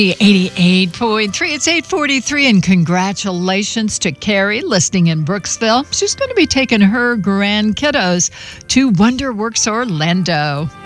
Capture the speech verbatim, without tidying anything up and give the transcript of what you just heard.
eighty-eight point three. It's eight forty-three, and congratulations to Carrie listening in Brooksville. She's going to be taking her grand kiddos to WonderWorks Orlando.